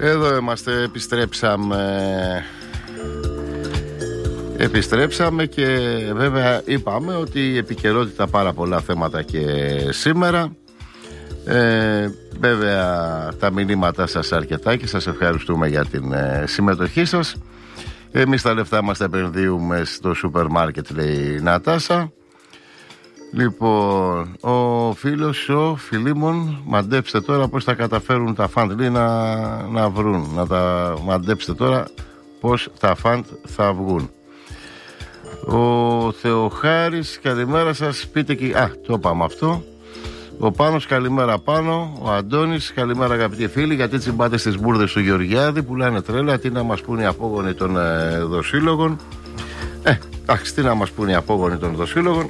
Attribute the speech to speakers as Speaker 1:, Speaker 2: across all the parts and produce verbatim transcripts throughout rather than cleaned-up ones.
Speaker 1: Εδώ είμαστε, επιστρέψαμε. Επιστρέψαμε και βέβαια είπαμε ότι η επικαιρότητα πάρα πολλά θέματα και σήμερα. Ε, βέβαια τα μηνύματά σας αρκετά και σας ευχαριστούμε για την ε, συμμετοχή σας. Εμείς τα λεφτά μας τα επενδύουμε στο σούπερ μάρκετ, λέει η Νατάσα. Λοιπόν, ο φίλος ο Φιλίμων, μαντέψτε τώρα πως θα καταφέρουν τα φαντ, λέει, να, να βρουν, να τα μαντέψτε τώρα πως τα φαντ θα βγουν. Ο Θεοχάρης, καλημέρα σας, πείτε και... Α, το είπαμε αυτό. Ο Πάνος, καλημέρα Πάνο. Ο Αντώνης, καλημέρα αγαπητοί φίλοι. Γιατί τσιμπάτε στις μπουρδες του Γεωργιάδη, πουλάνε τρέλα, τι να μας πούνε οι απόγονοι των ε, δοσύλλογων. Ε, εντάξει, τι να μας πούνε οι απόγονοι των δοσύλλογων.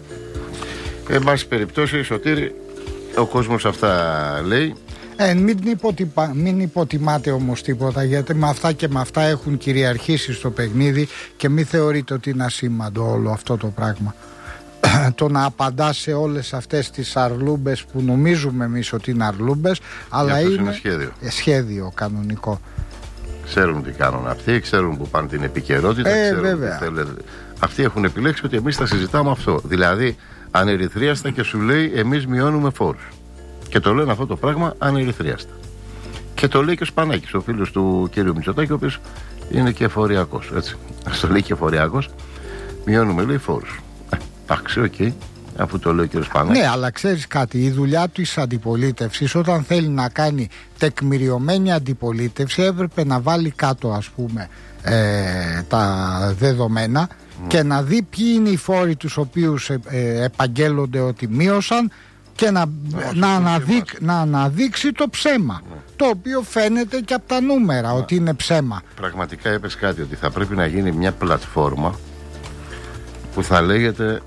Speaker 1: Εν πάση περιπτώσει, Σωτήρη, ο κόσμος αυτά λέει.
Speaker 2: Ε, μην, υποτιμα, μην υποτιμάτε όμως τίποτα, γιατί με αυτά και με αυτά έχουν κυριαρχήσει στο παιχνίδι και μην θεωρείτε ότι είναι ασήμαντο όλο αυτό το πράγμα. Το να απαντά σε όλες αυτές τις αρλούμπες που νομίζουμε εμείς ότι είναι αρλούμπες, αλλά είναι,
Speaker 1: είναι σχέδιο.
Speaker 2: σχέδιο κανονικό.
Speaker 1: Ξέρουν τι κάνουν αυτοί, ξέρουν που πάνε την επικαιρότητα,
Speaker 2: ε,
Speaker 1: ξέρουν
Speaker 2: βέβαια.
Speaker 1: τι θέλουν. Αυτοί έχουν επιλέξει ότι εμείς θα συζητάμε αυτό. Δηλαδή, ανερυθρίαστα και σου λέει εμείς μειώνουμε φόρους. Και το λένε αυτό το πράγμα ανερυθρίαστα. Και το λέει και ο Σπανάκης, ο φίλος του κ. Μητσοτάκη, ο οποίος είναι και εφοριακός. Έτσι. Ας το λέει και εφοριακός. Μειώνουμε, λέει, φόρους. Εντάξει, οκ, okay, αφού το λέει ο κ. Σπανάκης.
Speaker 2: Ναι, αλλά ξέρεις κάτι, η δουλειά της αντιπολίτευσης, όταν θέλει να κάνει τεκμηριωμένη αντιπολίτευση, έπρεπε να βάλει κάτω, ας πούμε, ε, τα δεδομένα mm. και να δει ποιοι είναι οι φόροι τους οποίους ε, ε, επαγγέλλονται ότι μείωσαν και να, να, αναδείξ, να αναδείξει το ψέμα, mm. το οποίο φαίνεται και από τα νούμερα mm. ότι είναι ψέμα.
Speaker 1: Πραγματικά είπες κάτι, ότι θα πρέπει να γίνει μια πλατφόρμα που θα λέγεται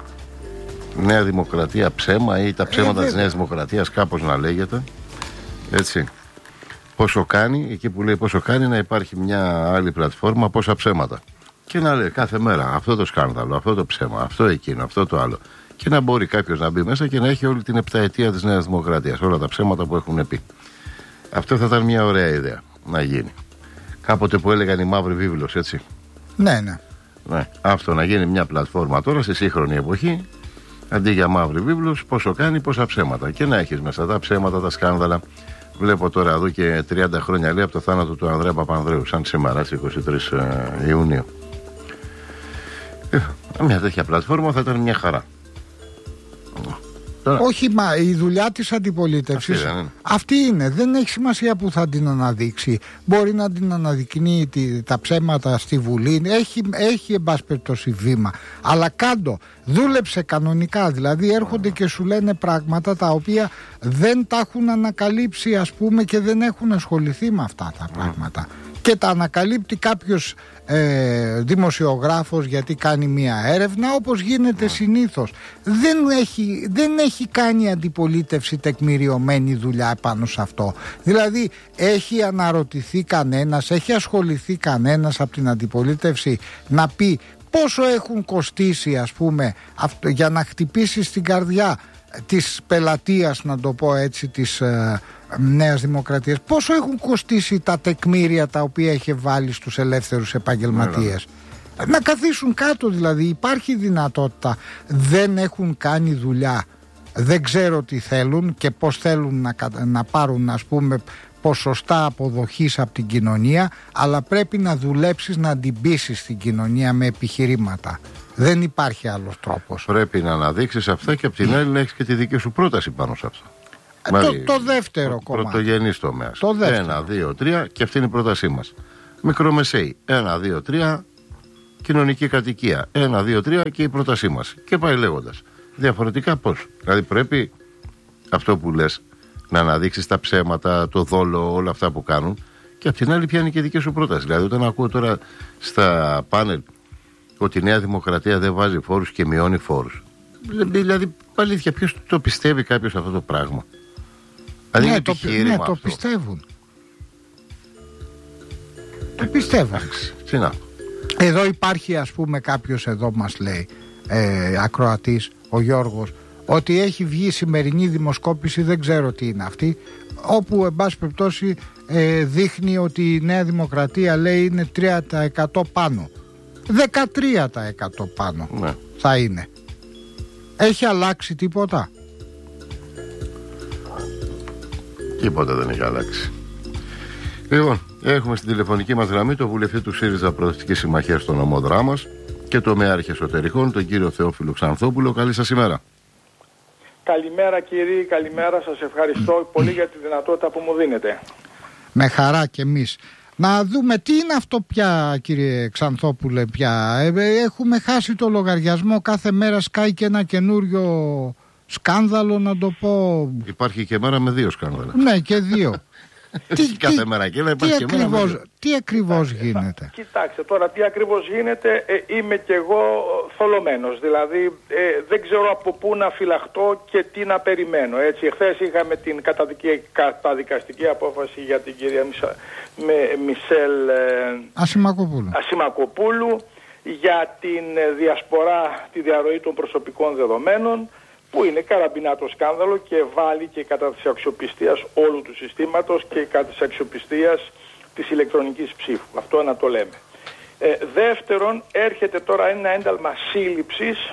Speaker 1: Νέα Δημοκρατία ψέμα ή τα ψέματα ε, της Νέας Δημοκρατίας, κάπως να λέγεται, έτσι. Πόσο κάνει, εκεί που λέει πόσο κάνει, να υπάρχει μια άλλη πλατφόρμα, πόσα ψέματα. Και να λέει κάθε μέρα αυτό το σκάνδαλο, αυτό το ψέμα, αυτό εκείνο, αυτό το άλλο. Και να μπορεί κάποιος να μπει μέσα και να έχει όλη την επταετία της Νέας Δημοκρατίας, όλα τα ψέματα που έχουν πει. Αυτό θα ήταν μια ωραία ιδέα να γίνει. Κάποτε που έλεγαν η μαύρη βίβλος, έτσι.
Speaker 2: Ναι, ναι.
Speaker 1: Ναι, αυτό να γίνει μια πλατφόρμα τώρα στη σύγχρονη εποχή, αντί για μαύρη βίβλους, πόσο κάνει, πόσα ψέματα. Και να έχεις μέσα τα ψέματα, τα σκάνδαλα. Βλέπω τώρα εδώ και τριάντα χρόνια, λέει, από το θάνατο του Ανδρέα Παπανδρέου, σαν σήμερα, στις είκοσι τρεις Ιουνίου. Ε, μια τέτοια πλατφόρμα θα ήταν μια χαρά. Τώρα.
Speaker 2: Όχι, μα η δουλειά της αντιπολίτευσης
Speaker 1: αυτή, είναι.
Speaker 2: αυτή είναι. Δεν έχει σημασία που θα την αναδείξει. Μπορεί να την αναδεικνύει τη, τα ψέματα στη Βουλή. Έχει, έχει εν πάση περιπτώσει βήμα. Αλλά κάτω, δούλεψε κανονικά. Δηλαδή έρχονται και σου λένε πράγματα τα οποία δεν τα έχουν ανακαλύψει, ας πούμε, και δεν έχουν ασχοληθεί με αυτά τα πράγματα. Mm. Και τα ανακαλύπτει κάποιος ε, δημοσιογράφος γιατί κάνει μία έρευνα, όπως γίνεται mm. συνήθως. Δεν έχει, δεν έχει κάνει αντιπολίτευση τεκμηριωμένη δουλειά πάνω σε αυτό. Δηλαδή έχει αναρωτηθεί κανένας, έχει ασχοληθεί κανένας από την αντιπολίτευση να πει πόσο έχουν κοστίσει, ας πούμε, αυτό, για να χτυπήσει στην καρδιά της πελατείας, να το πω έτσι, της ε, Νέας Δημοκρατίας, πόσο έχουν κοστίσει τα τεκμήρια τα οποία είχε βάλει στους ελεύθερους επαγγελματίες. Yeah. Να καθίσουν κάτω, δηλαδή υπάρχει δυνατότητα. Δεν έχουν κάνει δουλειά, δεν ξέρω τι θέλουν και πώς θέλουν να, να πάρουν, ας πούμε, ποσοστά αποδοχής από την κοινωνία, αλλά πρέπει να δουλέψεις να την πείσεις στην κοινωνία με επιχειρήματα. Δεν υπάρχει άλλος τρόπος.
Speaker 1: Πρέπει να αναδείξεις αυτά και απ' την άλλη να έχεις και τη δική σου πρόταση πάνω σε αυτά.
Speaker 2: Το, το δεύτερο
Speaker 1: το,
Speaker 2: κομμάτι.
Speaker 1: Πρωτογενής τομέας.
Speaker 2: Το δεύτερο.
Speaker 1: Ένα, δύο, τρία και αυτή είναι η πρότασή μας. Μικρομεσαίοι. Ένα, δύο, τρία. Κοινωνική κατοικία. Ένα, δύο, τρία και η πρότασή μας. Και πάει λέγοντας. Διαφορετικά πώς. Δηλαδή πρέπει αυτό που λες να αναδείξεις τα ψέματα, το δόλο, όλα αυτά που κάνουν. Και απ' την άλλη πιάνει και δική σου πρόταση. Δηλαδή όταν ακούω τώρα στα πάνελ ότι η Νέα Δημοκρατία δεν βάζει φόρους και μειώνει φόρους. Δηλαδή, αλήθεια, ποιος το πιστεύει κάποιος αυτό το πράγμα? Δηλαδή,
Speaker 2: ναι, το, ναι, το πιστεύουν. Το πιστεύουν.
Speaker 1: Τι να.
Speaker 2: Εδώ υπάρχει, ας πούμε, κάποιος εδώ μας λέει, ε, ακροατής, ο Γιώργος, ότι έχει βγει η σημερινή δημοσκόπηση, δεν ξέρω τι είναι αυτή, όπου εν πάση περιπτώσει ε, δείχνει ότι η Νέα Δημοκρατία λέει είναι τρία τοις εκατό πάνω, δεκατρία τοις εκατό πάνω ναι. θα είναι. Έχει αλλάξει τίποτα?
Speaker 1: Τίποτα δεν έχει αλλάξει. Λοιπόν, έχουμε στην τηλεφωνική μας γραμμή το βουλευτή του ΣΥΡΙΖΑ Προοδευτικής Συμμαχίας στον νομό Δράμας και το Μεάρχη Εσωτερικών, τον κύριο Θεόφιλο Ξανθόπουλο. Καλή σας ημέρα.
Speaker 3: Καλημέρα κύριε, καλημέρα. Σας ευχαριστώ πολύ για τη δυνατότητα που μου δίνετε.
Speaker 2: Με χαρά και εμείς. Να δούμε τι είναι αυτό πια, κύριε Ξανθόπουλε, πια. Έχουμε χάσει το λογαριασμό, κάθε μέρα σκάει και ένα καινούριο σκάνδαλο, να το πω.
Speaker 1: Υπάρχει και μέρα με δύο σκάνδαλα.
Speaker 2: Ναι, και δύο.
Speaker 1: τι, κάθε μέρα και να υπάρχει
Speaker 2: τι,
Speaker 1: και μέρα
Speaker 2: ακριβώς,
Speaker 1: με...
Speaker 2: τι ακριβώς
Speaker 3: Κοιτάξτε,
Speaker 2: γίνεται?
Speaker 3: Κοιτάξτε τώρα τι ακριβώς γίνεται. ε, Είμαι και εγώ θολωμένος. Δηλαδή ε, δεν ξέρω από πού να φυλαχτώ και τι να περιμένω. Έτσι, εχθές είχαμε την καταδική, καταδικαστική απόφαση για την κυρία Μισα, με, Μισελ ε,
Speaker 2: Ασημακοπούλου.
Speaker 3: Ασημακοπούλου για την διασπορά, τη διαρροή των προσωπικών δεδομένων, που είναι καραμπινάτο σκάνδαλο και βάλει και κατά της αξιοπιστίας όλου του συστήματος και κατά της αξιοπιστίας της ηλεκτρονικής ψήφου. Αυτό να το λέμε. Ε, δεύτερον, έρχεται τώρα ένα ένταλμα σύλληψης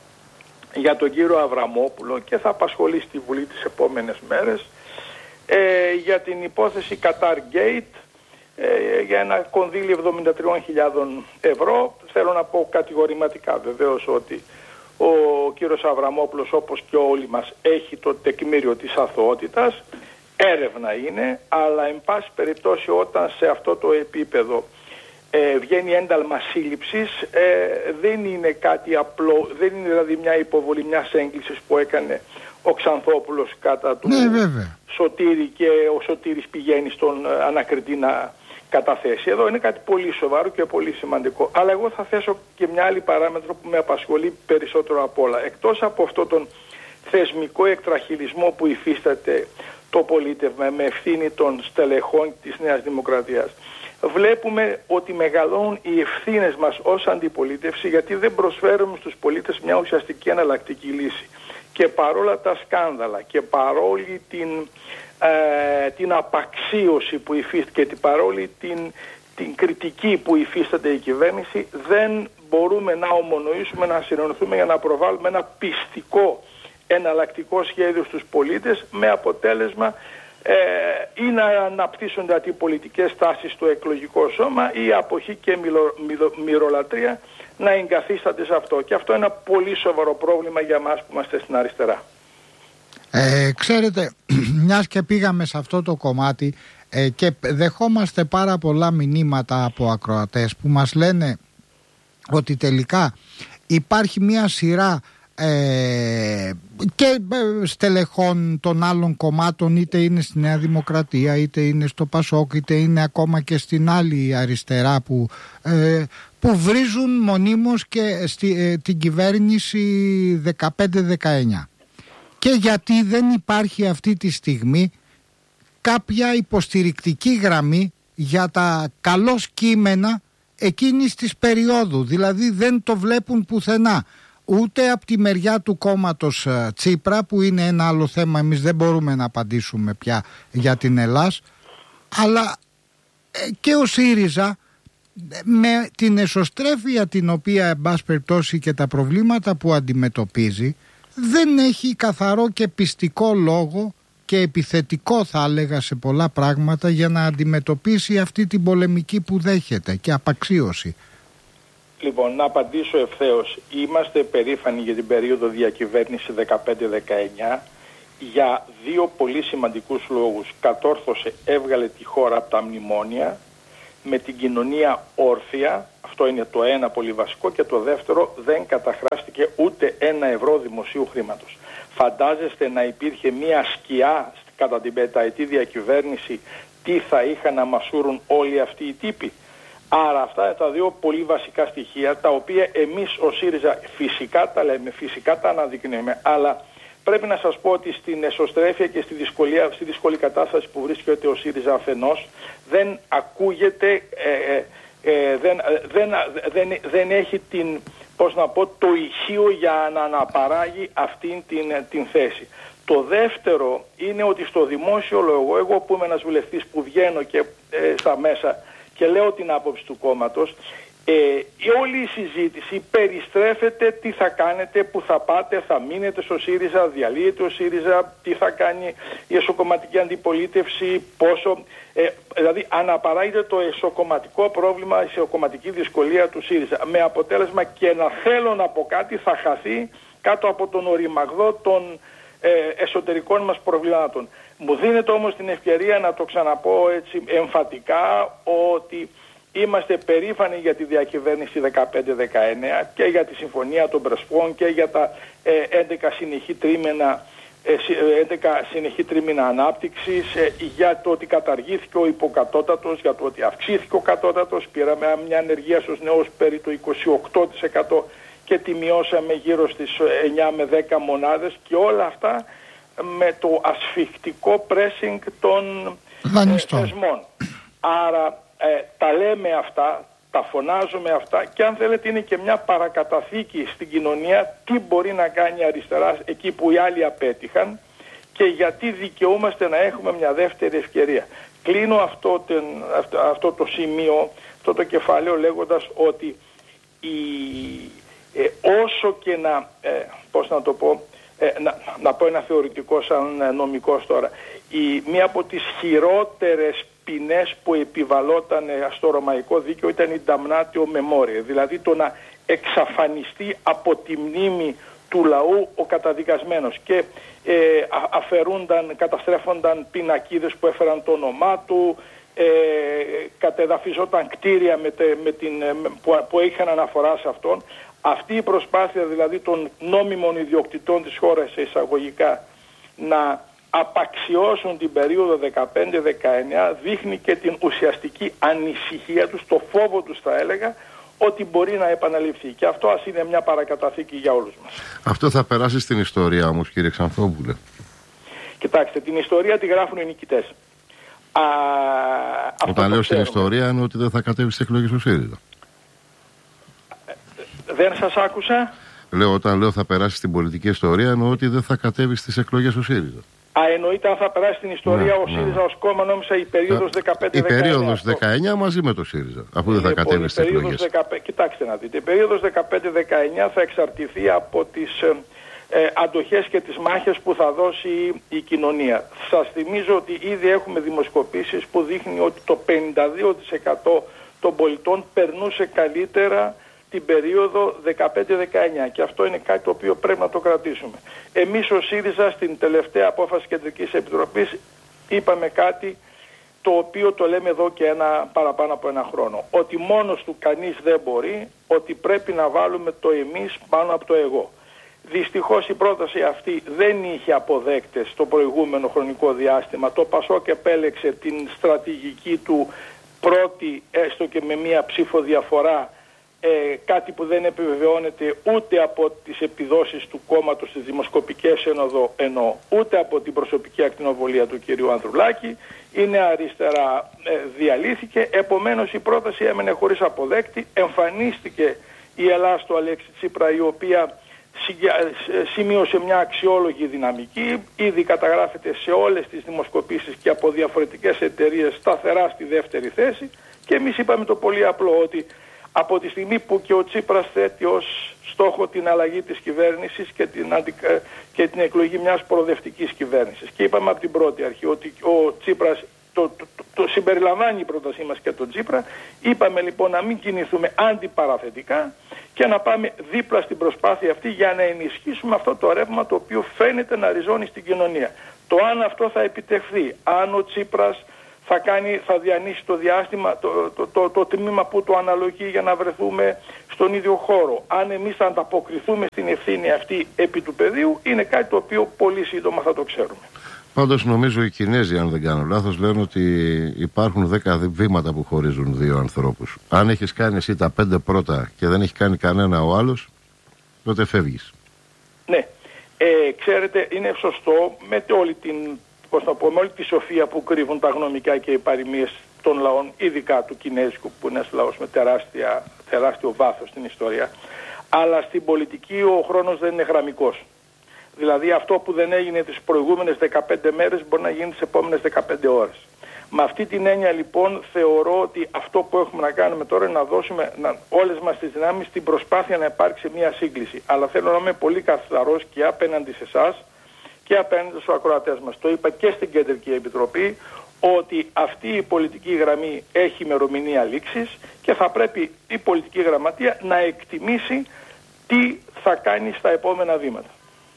Speaker 3: για τον κύριο Αβραμόπουλο και θα απασχολεί στη Βουλή τις επόμενες μέρες ε, για την υπόθεση Qatar Gate, ε, για ένα κονδύλι εβδομήντα τρεις χιλιάδες ευρώ. Θέλω να πω κατηγορηματικά βεβαίως ότι ο κύριος Αβραμόπουλος, όπως και όλοι μας, έχει το τεκμήριο της αθωότητας. Έρευνα είναι, αλλά εν πάση περιπτώσει όταν σε αυτό το επίπεδο ε, βγαίνει ένταλμα σύλληψης, ε, δεν είναι κάτι απλό, δεν είναι δηλαδή μια υποβολή μιας έγκλησης που έκανε ο Ξανθόπουλος κατά του
Speaker 2: ναι, βέβαια.
Speaker 3: Σωτήρη και ο Σωτήρης πηγαίνει στον ανακριτή να καταθέσει. Εδώ είναι κάτι πολύ σοβαρό και πολύ σημαντικό. Αλλά εγώ θα θέσω και μια άλλη παράμετρο που με απασχολεί περισσότερο απ' όλα. Εκτός από αυτό τον θεσμικό εκτραχυλισμό που υφίσταται το πολίτευμα με ευθύνη των στελεχών της Νέας Δημοκρατίας, βλέπουμε ότι μεγαλώνουν οι ευθύνες μας ως αντιπολίτευση, γιατί δεν προσφέρουμε στους πολίτες μια ουσιαστική εναλλακτική λύση. Και παρόλα τα σκάνδαλα και παρόλη την Ε, την απαξίωση που υφίσταται και την παρόλη την, την κριτική που υφίσταται η κυβέρνηση, δεν μπορούμε να ομονοήσουμε, να συνενωθούμε για να προβάλλουμε ένα πιστικό εναλλακτικό σχέδιο στους πολίτες, με αποτέλεσμα ε, ή να αναπτύσσονται αντιπολιτικές τάσεις στο εκλογικό σώμα ή η αποχή και μιλο, μιλο, μυρολατρεία να εγκαθίστανται σε αυτό. Και αυτό είναι ένα πολύ σοβαρό πρόβλημα για μας που είμαστε στην αριστερά.
Speaker 2: Ε, ξέρετε, μιας και πήγαμε σε αυτό το κομμάτι ε, και δεχόμαστε πάρα πολλά μηνύματα από ακροατές που μας λένε ότι τελικά υπάρχει μια σειρά ε, και στελεχών των άλλων κομμάτων, είτε είναι στη Νέα Δημοκρατία, είτε είναι στο Πασόκ, είτε είναι ακόμα και στην άλλη αριστερά, που, ε, που βρίζουν μονίμως και στη, ε, την κυβέρνηση δεκαπέντε δεκαεννιά. Και γιατί δεν υπάρχει αυτή τη στιγμή κάποια υποστηρικτική γραμμή για τα καλώς κείμενα εκείνης της περίοδου. Δηλαδή δεν το βλέπουν πουθενά. Ούτε από τη μεριά του κόμματος Τσίπρα, που είναι ένα άλλο θέμα, εμείς δεν μπορούμε να απαντήσουμε πια για την Ελλάς, αλλά και ο ΣΥΡΙΖΑ, με την εσωστρέφεια την οποία, εν πάση περιπτώσει, και τα προβλήματα που αντιμετωπίζει, δεν έχει καθαρό και πιστικό λόγο και επιθετικό, θα έλεγα, σε πολλά πράγματα για να αντιμετωπίσει αυτή την πολεμική που δέχεται και απαξίωση.
Speaker 3: Λοιπόν, να απαντήσω ευθέως. Είμαστε περήφανοι για την περίοδο διακυβέρνηση δεκαπέντε δεκαεννιά για δύο πολύ σημαντικούς λόγους. Κατόρθωσε, έβγαλε τη χώρα από τα μνημόνια με την κοινωνία όρθια. Αυτό είναι το ένα πολύ βασικό. Και το δεύτερο, δεν καταχράστηκε ούτε ένα ευρώ δημοσίου χρήματος. Φαντάζεστε να υπήρχε μία σκιά κατά την πενταετή διακυβέρνηση, τι θα είχαν να μασούρουν όλοι αυτοί οι τύποι? Άρα αυτά είναι τα δύο πολύ βασικά στοιχεία, τα οποία εμείς ο ΣΥΡΙΖΑ φυσικά τα λέμε, φυσικά τα αναδεικνύουμε, αλλά πρέπει να σας πω ότι στην εσωστρέφεια και στη, δυσκολία, στη δύσκολη κατάσταση που βρίσκεται ο ΣΥΡΙΖΑ αφενός, δεν ακούγεται, ε, ε, ε, δεν, δεν, δεν, δεν έχει την πώς να πω, το ηχείο για να αναπαράγει αυτήν την, την θέση. Το δεύτερο είναι ότι στο δημόσιο λόγο, εγώ που είμαι ένας βουλευτής που βγαίνω και ε, στα μέσα και λέω την άποψη του κόμματος, ε, η όλη η συζήτηση περιστρέφεται τι θα κάνετε, που θα πάτε, θα μείνετε στο ΣΥΡΙΖΑ, διαλύεται ο ΣΥΡΙΖΑ, τι θα κάνει η εσωκομματική αντιπολίτευση, πόσο... Ε, δηλαδή αναπαράγεται το εσωκομματικό πρόβλημα, η εσωκομματική δυσκολία του ΣΥΡΙΖΑ, με αποτέλεσμα και να θέλω να πω κάτι θα χαθεί κάτω από τον οριμαγδό των ε, εσωτερικών μας προβλημάτων. Μου δίνεται όμως την ευκαιρία να το ξαναπώ έτσι εμφατικά ότι είμαστε περήφανοι για τη διακυβέρνηση δεκαπέντε δεκαεννέα και για τη συμφωνία των Πρεσπών και για τα ε, έντεκα συνεχή τρίμηνα έντεκα συνεχή τρίμηνα ανάπτυξης, ε, για το ότι καταργήθηκε ο υποκατώτατος, για το ότι αυξήθηκε ο κατώτατος, πήραμε μια ανεργία στους νέους περί το είκοσι οκτώ τοις εκατό και τη μειώσαμε γύρω στις εννιά με δέκα μονάδες και όλα αυτά με το ασφιχτικό pressing των ε, θεσμών. Άρα ε, τα λέμε αυτά, τα φωνάζουμε αυτά και αν θέλετε είναι και μια παρακαταθήκη στην κοινωνία τι μπορεί να κάνει η αριστερά εκεί που οι άλλοι απέτυχαν και γιατί δικαιούμαστε να έχουμε μια δεύτερη ευκαιρία. Κλείνω αυτό, την, αυτό, αυτό το σημείο, αυτό το κεφάλαιο λέγοντας ότι η, ε, όσο και να, ε, πώς να το πω, ε, να, να πω ένα θεωρητικό σαν νομικός τώρα, η, μία από τις χειρότερες ποινές που επιβαλόταν στο ρωμαϊκό δίκαιο ήταν η damnatio memoria, δηλαδή το να εξαφανιστεί από τη μνήμη του λαού ο καταδικασμένος και ε, αφαιρούνταν, καταστρέφονταν πινακίδες που έφεραν το όνομά του, ε, κατεδαφιζόταν κτίρια με τε, με την, με, που, που είχαν αναφορά σε αυτόν. Αυτή η προσπάθεια δηλαδή των νόμιμων ιδιοκτητών της χώρας εισαγωγικά να απαξιώσουν την περίοδο δεκαπέντε δεκαεννέα δείχνει και την ουσιαστική ανησυχία τους, το φόβο τους θα έλεγα, ότι μπορεί να επαναληφθεί. Και αυτό ας είναι μια παρακαταθήκη για όλους μας.
Speaker 1: Αυτό θα περάσει στην ιστορία όμως, κύριε Ξανθόπουλε?
Speaker 3: Κοιτάξτε, την ιστορία τη γράφουν οι νικητές. Α,
Speaker 1: Όταν λέω στην ιστορία εννοώ ότι δεν θα κατέβει στις εκλογές ο ΣΥΡΙΖΑ.
Speaker 3: Δεν σας άκουσα.
Speaker 1: Λέω, όταν λέω θα περάσει στην πολιτική ιστορία εννοώ ότι δεν θα κατέβει στις εκλογές ο ΣΥΡΙΖΑ.
Speaker 3: Α, εννοείται αν θα περάσει στην ιστορία ναι, ο ΣΥΡΙΖΑ ναι. ως κόμμα, νόμιζα η περίοδος δεκαπέντε δεκαεννέα. Η περίοδος
Speaker 1: δεκαεννέα μαζί με το ΣΥΡΙΖΑ, αφού δεν θα κατέβει στις εκλογές.
Speaker 3: δεκαπέντε, κοιτάξτε να δείτε, η περίοδος δεκαπέντε δεκαεννέα θα εξαρτηθεί από τις ε, ε, αντοχές και τις μάχες που θα δώσει η, η κοινωνία. Σας θυμίζω ότι ήδη έχουμε δημοσκοπήσεις που δείχνει ότι το πενήντα δύο τοις εκατό των πολιτών περνούσε καλύτερα την περίοδο δεκαπέντε δεκαεννέα και αυτό είναι κάτι το οποίο πρέπει να το κρατήσουμε. Εμείς ο ΣΥΡΙΖΑ στην τελευταία απόφαση Κεντρικής Επιτροπής είπαμε κάτι το οποίο το λέμε εδώ και ένα, παραπάνω από ένα χρόνο. Ότι μόνος του κανείς δεν μπορεί, ότι πρέπει να βάλουμε το εμείς πάνω από το εγώ. Δυστυχώς η πρόταση αυτή δεν είχε αποδέκτες στο προηγούμενο χρονικό διάστημα. Το ΠΑΣΟΚ επέλεξε την στρατηγική του πρώτη έστω και με μία ψήφο διαφορά, Ε, κάτι που δεν επιβεβαιώνεται ούτε από τις επιδόσεις του κόμματος στις δημοσκοπικές ένοδο εννοώ, ούτε από την προσωπική ακτινοβολία του κυρίου Ανδρουλάκη. Είναι αριστερά, ε, διαλύθηκε, επομένως η πρόταση έμενε χωρίς αποδέκτη. Εμφανίστηκε η Ελλάδα του Αλέξη Τσίπρα, η οποία σημείωσε μια αξιόλογη δυναμική, ήδη καταγράφεται σε όλες τις δημοσκοπήσεις και από διαφορετικές εταιρείες σταθερά στη δεύτερη θέση και εμείς είπαμε το πολύ απλό ότι από τη στιγμή που και ο Τσίπρας θέτει ως στόχο την αλλαγή της κυβέρνησης και την, αντικα... και την εκλογή μιας προοδευτικής κυβέρνησης. Και είπαμε από την πρώτη αρχή ότι ο Τσίπρας το, το, το, το συμπεριλαμβάνει η πρότασή μας και τον Τσίπρα. Είπαμε λοιπόν να μην κινηθούμε αντιπαραθετικά και να πάμε δίπλα στην προσπάθεια αυτή για να ενισχύσουμε αυτό το ρεύμα το οποίο φαίνεται να ριζώνει στην κοινωνία. Το αν αυτό θα επιτευχθεί, αν ο Τσίπρας θα, κάνει, θα διανύσει το διάστημα, το, το, το, το, το τμήμα που το αναλογεί για να βρεθούμε στον ίδιο χώρο. Αν εμείς θα ανταποκριθούμε στην ευθύνη αυτή επί του πεδίου, είναι κάτι το οποίο πολύ σύντομα θα το ξέρουμε.
Speaker 1: Πάντως νομίζω οι Κινέζοι, αν δεν κάνω λάθος, λένε ότι υπάρχουν δέκα βήματα που χωρίζουν δύο ανθρώπους. Αν έχεις κάνει εσύ τα πέντε πρώτα και δεν έχει κάνει κανένα ο άλλος, τότε φεύγεις.
Speaker 3: Ναι, ε, ξέρετε, είναι σωστό με όλη την... πώς να πω, με όλη τη σοφία που κρύβουν τα γνωμικά και οι παροιμίες των λαών, ειδικά του Κινέζικου που είναι ένας λαός με τεράστια, τεράστιο βάθος στην ιστορία. Αλλά στην πολιτική ο χρόνος δεν είναι γραμμικός. Δηλαδή αυτό που δεν έγινε τις προηγούμενες δεκαπέντε μέρες μπορεί να γίνει τις επόμενες δεκαπέντε ώρες. Με αυτή την έννοια λοιπόν θεωρώ ότι αυτό που έχουμε να κάνουμε τώρα είναι να δώσουμε να, όλες μας τις δυνάμεις στην προσπάθεια να υπάρξει μια σύγκληση. Αλλά θέλω να είμαι πολύ καθαρός και απέναντι σε εσάς και απέναντι στους ακροατές μας. Το είπα και στην Κεντρική Επιτροπή ότι αυτή η πολιτική γραμμή έχει ημερομηνία λήξης και θα πρέπει η πολιτική γραμματεία να εκτιμήσει τι θα κάνει στα επόμενα βήματα.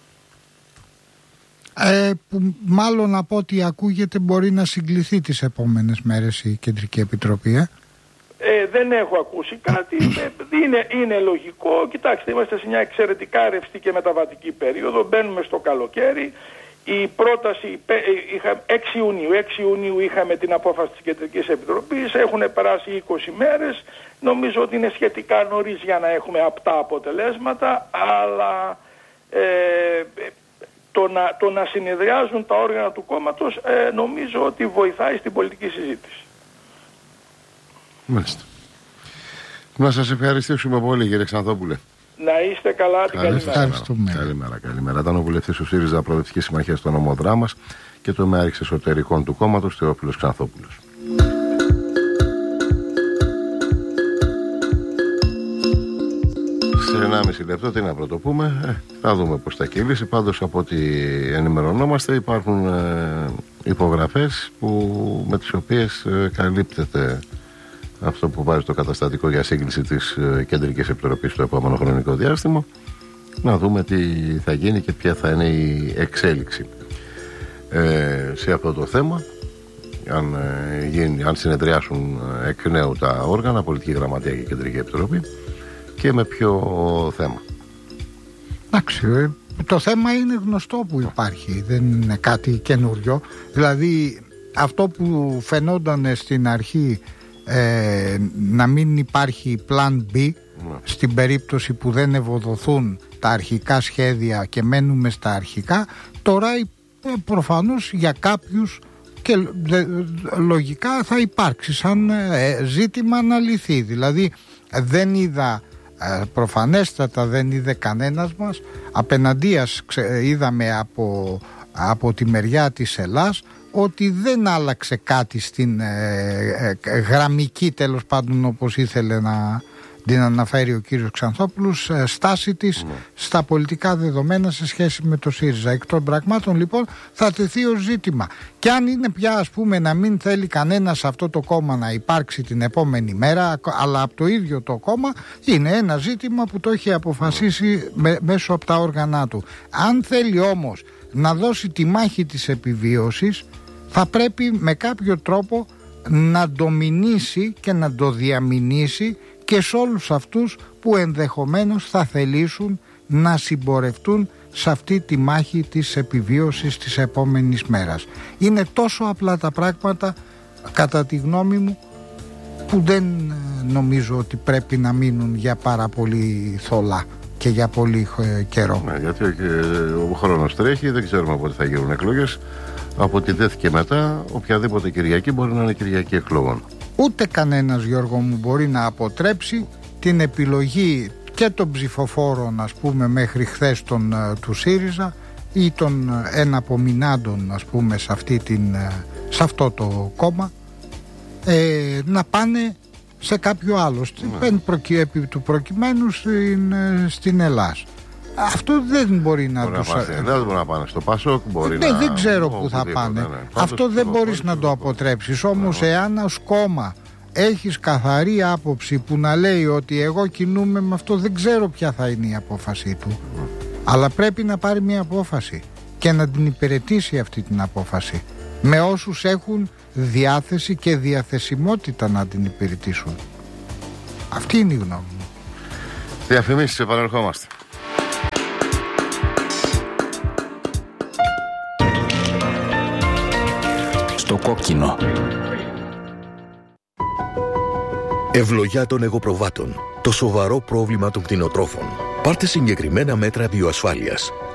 Speaker 2: Ε, που μάλλον από ό,τι ακούγεται μπορεί να συγκληθεί τις επόμενες μέρες η Κεντρική Επιτροπή. Ε?
Speaker 3: Ε, δεν έχω ακούσει κάτι. είναι, είναι λογικό. Κοιτάξτε, είμαστε σε μια εξαιρετικά ρευστή και μεταβατική περίοδο. Μπαίνουμε στο καλοκαίρι. Η πρόταση, είχα, έξι Ιουνίου, έξι Ιουνίου είχαμε την απόφαση της Κεντρικής Επιτροπής. Έχουν περάσει είκοσι μέρες. Νομίζω ότι είναι σχετικά νωρίς για να έχουμε απτά αποτελέσματα. Αλλά... Ε, Το να, το να συνεδριάζουν τα όργανα του κόμματος ε, νομίζω ότι βοηθάει στην πολιτική συζήτηση.
Speaker 1: Μάλιστα. Να σας ευχαριστήσουμε πολύ, κύριε Ξανθόπουλε.
Speaker 3: Να είστε καλά, την καλημέρα.
Speaker 1: Καλημέρα, καλημέρα. Ήταν ο βουλευτής του ΣΥΡΙΖΑ Προοδευτική Συμμαχία στον Ομοδράμας και το ΜΕΑΡΙΞ Εσωτερικών του κόμματος, Θεόφιλος Ξανθόπουλος. Σε ενάμιση λεπτό τι να πρωτοπούμε, ε, θα δούμε πώς θα κυλήσει. Πάντως από ό,τι ενημερωνόμαστε υπάρχουν ε, υπογραφές που, με τις οποίες ε, καλύπτεται αυτό που βάζει το καταστατικό για σύγκληση της ε, Κεντρικής Επιτροπής στο επόμενο χρονικό διάστημα. Να δούμε τι θα γίνει και ποια θα είναι η εξέλιξη ε, σε αυτό το θέμα. Αν, ε, γίνει, αν συνεδριάσουν εκ νέου τα όργανα, Πολιτική Γραμματεία και Κεντρική Επιτροπή, και με ποιο θέμα.
Speaker 2: Εντάξει, το θέμα είναι γνωστό που υπάρχει, δεν είναι κάτι καινούριο. Δηλαδή αυτό που φαινόταν στην αρχή ε, να μην υπάρχει plan B, ναι, στην περίπτωση που δεν ευοδοθούν τα αρχικά σχέδια και μένουμε στα αρχικά, τώρα ε, προφανώς για κάποιους και ε, λογικά θα υπάρξει σαν ε, ζήτημα να λυθεί. Δηλαδή δεν είδα, προφανέστατα δεν είδε κανένας μας, απέναντίας είδαμε από, από τη μεριά της Ελλάς ότι δεν άλλαξε κάτι στην ε, ε, γραμμική, τέλος πάντων, όπως ήθελε να την αναφέρει ο κύριος Ξανθόπουλος, στάση της mm. στα πολιτικά δεδομένα σε σχέση με το ΣΥΡΙΖΑ. Εκ των πραγμάτων λοιπόν θα τεθεί ως ζήτημα. Και αν είναι πια, ας πούμε, να μην θέλει κανένας αυτό το κόμμα να υπάρξει την επόμενη μέρα, αλλά από το ίδιο το κόμμα, είναι ένα ζήτημα που το έχει αποφασίσει με, μέσω από τα όργανα του. Αν θέλει όμως να δώσει τη μάχη της επιβίωσης, θα πρέπει με κάποιο τρόπο να το μηνύσει και να το διαμηνύσει και σε όλους αυτούς που ενδεχομένως θα θελήσουν να συμπορευτούν σε αυτή τη μάχη της επιβίωσης της επόμενης μέρας. Είναι τόσο απλά τα πράγματα, κατά τη γνώμη μου, που δεν νομίζω ότι πρέπει να μείνουν για πάρα πολύ θολά και για πολύ καιρό.
Speaker 1: Ναι, γιατί ο χρόνος τρέχει, δεν ξέρουμε πότε θα γίνουν εκλογές. Από ό,τι δέθηκε μετά, οποιαδήποτε Κυριακή μπορεί να είναι Κυριακή εκλογών.
Speaker 2: Ούτε κανένας, Γιώργο μου, μπορεί να αποτρέψει την επιλογή και των ψηφοφόρων, ας πούμε, μέχρι χθες τον, του ΣΥΡΙΖΑ ή των εναπομεινάντων, ας πούμε, σε, αυτή την, σε αυτό το κόμμα, ε, να πάνε σε κάποιο άλλο, ναι, επί του προκειμένου στην, στην Ελλάδα. Αυτό δεν μπορεί να
Speaker 1: μπορεί
Speaker 2: τους...
Speaker 1: να πάνε, δεν μπορεί να πάνε στο Πασόκ, μπορεί
Speaker 2: ναι,
Speaker 1: να...
Speaker 2: δεν ξέρω πού θα πάνε. Ναι, ναι. Αυτό δεν μπορείς να το αποτρέψεις. Όμως, ναι, εάν ως κόμμα έχεις καθαρή άποψη που να λέει ότι εγώ κινούμαι με αυτό, δεν ξέρω ποια θα είναι η απόφασή του. Mm. Αλλά πρέπει να πάρει μια απόφαση και να την υπηρετήσει αυτή την απόφαση με όσους έχουν διάθεση και διαθεσιμότητα να την υπηρετήσουν. Αυτή είναι η γνώμη μου.
Speaker 1: Διαφημίσεις, επανερχόμαστε.
Speaker 4: Στο κόκκινο.
Speaker 5: Ευλογιά των εγωπροβάτων. Το σοβαρό πρόβλημα των κτηνοτρόφων. Πάρτε συγκεκριμένα μέτρα βιοασφάλειας.